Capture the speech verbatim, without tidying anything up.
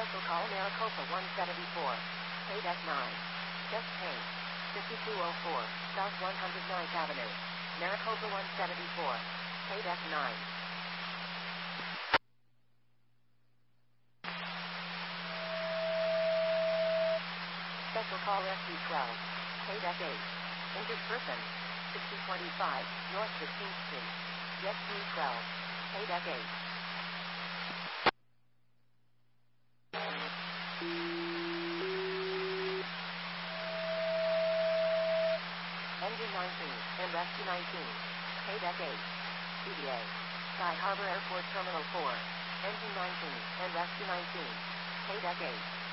Special call Maricopa one seventy-four. Paydeck nine. Just paid. fifty-two oh four, South one hundred ninth Avenue. Maricopa one seventy-four. Paydeck nine. Special call S U twelve. Paydeck eight. Injured person. sixty twenty-five, North fifteenth Street. Jet U twelve. Paydeck eight. Engine nineteen, and Rescue nineteen. Paydeck eight. C D A. Sky Harbor Airport Terminal four. Engine nineteen, and Rescue nineteen. Paydeck eight.